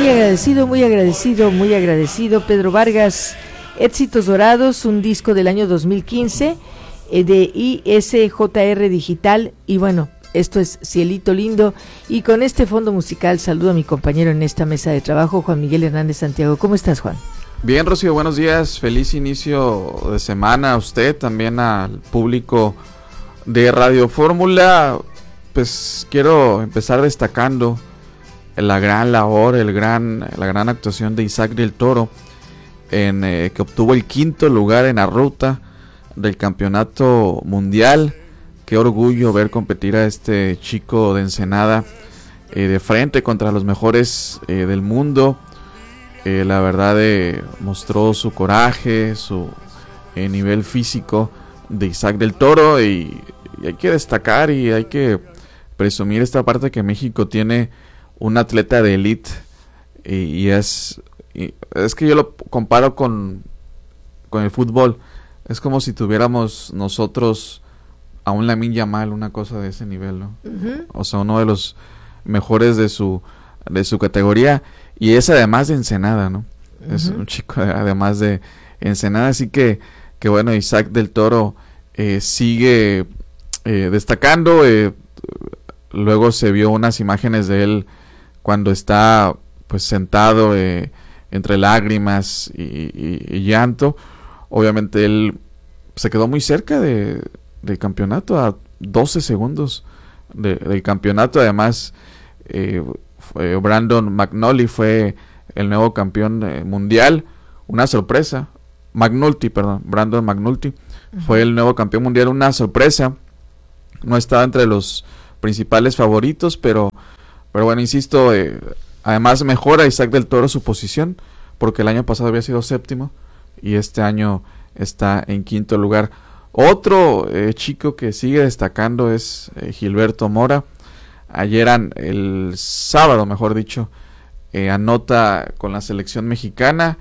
muy agradecido, Pedro Vargas. Éxitos Dorados, un disco del año 2015 de ISJR Digital. Y bueno, esto es Cielito Lindo. Y con este fondo musical saludo a mi compañero en esta mesa de trabajo, Juan Miguel Hernández Santiago. ¿Cómo estás, Juan? Bien, Rocío, buenos días. Feliz inicio de semana a usted, también al público de Radio Fórmula. Pues quiero empezar destacando la gran labor, la gran actuación de Isaac del Toro, que obtuvo el 5º lugar en la ruta del campeonato mundial. Qué orgullo ver competir a este chico de Ensenada de frente contra los mejores del mundo. La verdad mostró su coraje, su nivel físico de Isaac del Toro, y hay que destacar y hay que presumir esta parte que México tiene un atleta de élite, y es que yo lo comparo con el fútbol. Es como si tuviéramos nosotros a un Lamine Yamal, una cosa de ese nivel, ¿no? Uh-huh. O sea, uno de los mejores de su categoría, y es además de Ensenada, ¿no? Uh-huh. Es un chico además de Ensenada, así que bueno, Isaac del Toro sigue destacando. Luego se vio unas imágenes de él cuando está pues sentado entre lágrimas y llanto. Obviamente él se quedó muy cerca del campeonato, a 12 segundos del campeonato. Además, Brandon McNulty fue el nuevo campeón mundial. Una sorpresa. Brandon McNulty uh-huh. fue el nuevo campeón mundial. Una sorpresa. No estaba entre los principales favoritos, pero bueno, insisto, además mejora Isaac del Toro su posición, porque el año pasado había sido 7º y este año está en 5º lugar. Otro chico que sigue destacando es Gilberto Mora. El sábado, mejor dicho, anota con la selección mexicana,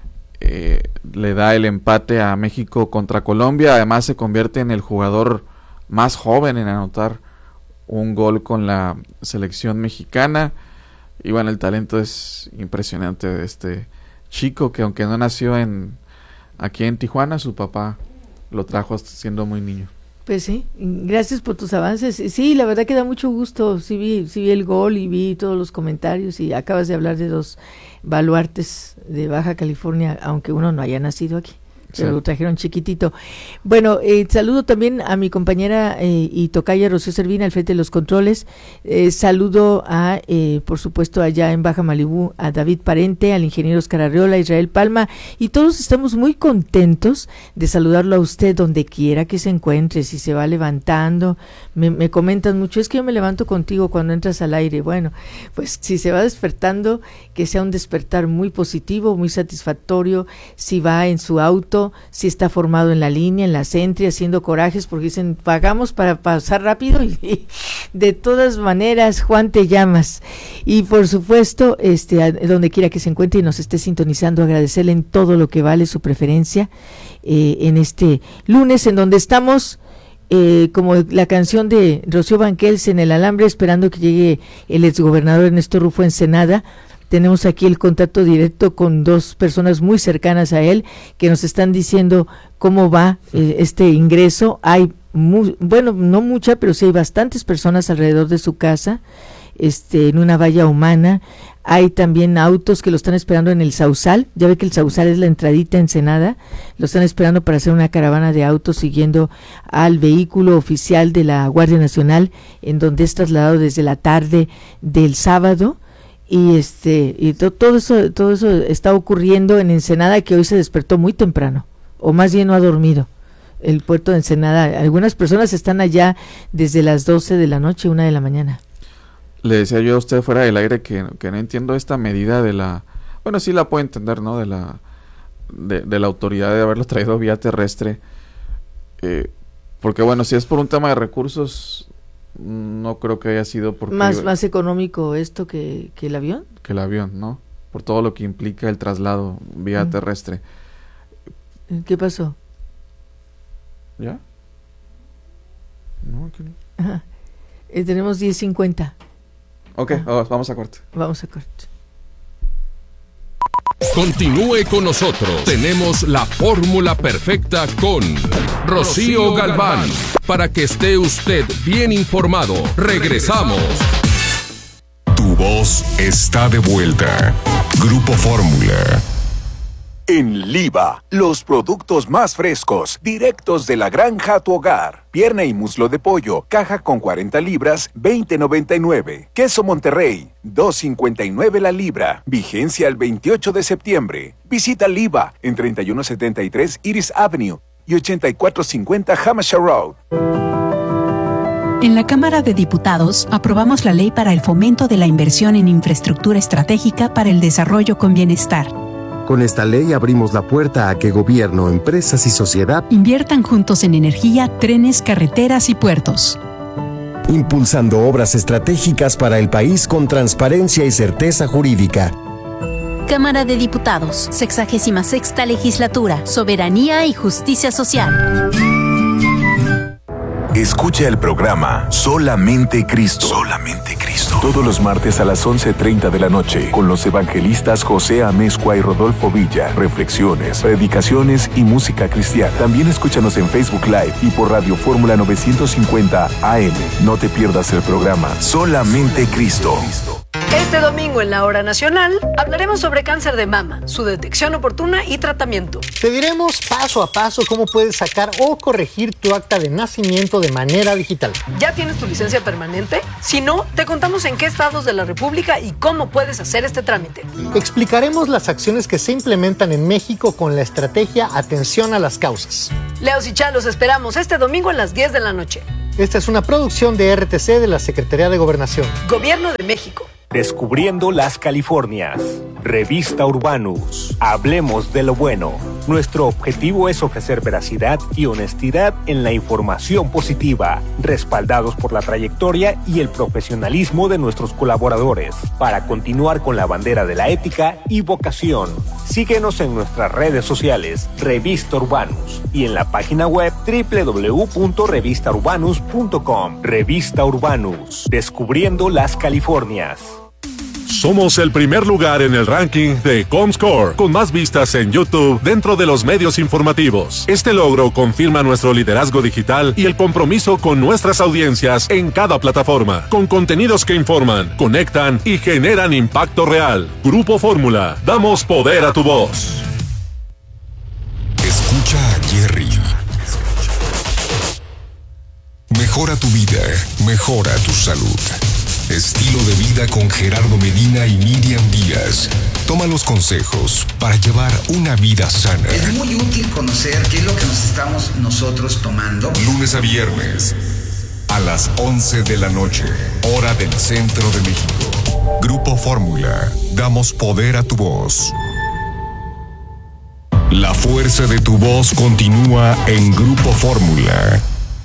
le da el empate a México contra Colombia. Además se convierte en el jugador más joven en anotar un gol con la selección mexicana. Y bueno, el talento es impresionante de este chico, que aunque no nació aquí en Tijuana, su papá lo trajo siendo muy niño. Pues sí, gracias por tus avances. Sí, la verdad que da mucho gusto. Sí vi el gol y vi todos los comentarios, y acabas de hablar de 2 baluartes de Baja California, aunque uno no haya nacido aquí. Pero sí, lo trajeron chiquitito. Bueno, saludo también a mi compañera y tocaya Rocío Servina al frente de los controles. Saludo por supuesto, allá en Baja Malibú, a David Parente, al ingeniero Oscar Arreola, a Israel Palma, y todos estamos muy contentos de saludarlo a usted donde quiera que se encuentre. Si se va levantando, me comentan mucho, es que yo me levanto contigo cuando entras al aire. Bueno, pues si se va despertando, que sea un despertar muy positivo, muy satisfactorio. Si va en su auto, si está formado en la línea, en la Sentry, haciendo corajes, porque dicen, pagamos para pasar rápido, y de todas maneras, Juan, te llamas. Y por supuesto, donde quiera que se encuentre y nos esté sintonizando, agradecerle en todo lo que vale su preferencia en este lunes, en donde estamos como la canción de Rocío Banquels, en el alambre, esperando que llegue el exgobernador Ernesto Rufo Ensenada. Tenemos aquí el contacto directo con 2 personas muy cercanas a él, que nos están diciendo cómo va este ingreso. Hay, no mucha, pero sí hay bastantes personas alrededor de su casa, en una valla humana. Hay también autos que lo están esperando en el Sausal. Ya ve que el Sausal es la entradita a Ensenada. Lo están esperando para hacer una caravana de autos siguiendo al vehículo oficial de la Guardia Nacional, en donde es trasladado desde la tarde del sábado. Y todo eso está ocurriendo en Ensenada, que hoy se despertó muy temprano, o más bien no ha dormido. El puerto de Ensenada, algunas personas están allá desde las 12 de la noche, 1 de la mañana. Le decía yo a usted fuera del aire que no entiendo esta medida de la... Bueno, sí la puedo entender, ¿no? De la autoridad de haberlo traído vía terrestre. Porque bueno, si es por un tema de recursos, no creo que haya sido porque... ¿Más económico esto que el avión? Que el avión, ¿no? Por todo lo que implica el traslado vía terrestre. ¿Qué pasó? ¿Ya? No, aquí no. Ajá. Tenemos 10:50. Ok, vamos a corte. Vamos a corte. Continúe con nosotros. Tenemos la fórmula perfecta con Rocío Galván. Para que esté usted bien informado. Regresamos. Tu voz está de vuelta. Grupo Fórmula. En Liva, los productos más frescos, directos de la granja a tu hogar. Pierna y muslo de pollo, caja con 40 libras, $20.99. Queso Monterrey, $2.59 la libra. Vigencia el 28 de septiembre. Visita Liva en 3173 Iris Avenue y 8450 Hampshire Road. En la Cámara de Diputados aprobamos la Ley para el Fomento de la Inversión en Infraestructura Estratégica para el Desarrollo con Bienestar. Con esta ley abrimos la puerta a que gobierno, empresas y sociedad inviertan juntos en energía, trenes, carreteras y puertos. Impulsando obras estratégicas para el país con transparencia y certeza jurídica. Cámara de Diputados, 66ª Legislatura, Soberanía y Justicia Social. Escucha el programa Solamente Cristo. Solamente Cristo. Todos los martes a las 11:30 de la noche con los evangelistas José Amezcua y Rodolfo Villa. Reflexiones, predicaciones y música cristiana. También escúchanos en Facebook Live y por Radio Fórmula 950 AM. No te pierdas el programa Solamente Cristo. Este domingo en la Hora Nacional hablaremos sobre cáncer de mama, su detección oportuna y tratamiento. Te diremos paso a paso cómo puedes sacar o corregir tu acta de nacimiento de manera digital. ¿Ya tienes tu licencia permanente? Si no, te contamos en qué estados de la República y cómo puedes hacer este trámite. Explicaremos las acciones que se implementan en México con la estrategia Atención a las Causas. Leos y Chalos esperamos este domingo a las 10 de la noche. Esta es una producción de RTC de la Secretaría de Gobernación. Gobierno de México. Descubriendo las Californias. Revista Urbanus. Hablemos de lo bueno. Nuestro objetivo es ofrecer veracidad y honestidad en la información positiva, respaldados por la trayectoria y el profesionalismo de nuestros colaboradores, para continuar con la bandera de la ética y vocación. Síguenos en nuestras redes sociales, Revista Urbanus, y en la página web www.revistaurbanus.com. Revista Urbanus. Descubriendo las Californias. Somos el primer lugar en el ranking de Comscore, con más vistas en YouTube dentro de los medios informativos. Este logro confirma nuestro liderazgo digital y el compromiso con nuestras audiencias en cada plataforma, con contenidos que informan, conectan y generan impacto real. Grupo Fórmula, damos poder a tu voz. Escucha a Jerry. Mejora tu vida, mejora tu salud. Estilo de vida con Gerardo Medina y Miriam Díaz. Toma los consejos para llevar una vida sana. Es muy útil conocer qué es lo que nos estamos nosotros tomando. Lunes a viernes, a las 11 de la noche, hora del centro de México. Grupo Fórmula, damos poder a tu voz. La fuerza de tu voz continúa en Grupo Fórmula.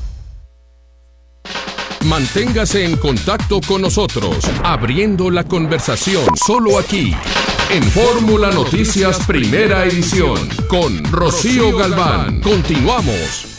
Manténgase en contacto con nosotros, abriendo la conversación solo aquí, en Fórmula Noticias Primera Edición, con Rocío Galván. Continuamos.